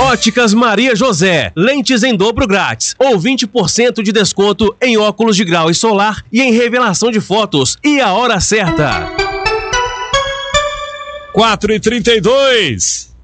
Óticas Maria José, lentes em dobro grátis, ou 20% de desconto em óculos de grau e solar e em revelação de fotos. E a hora certa. 4h32.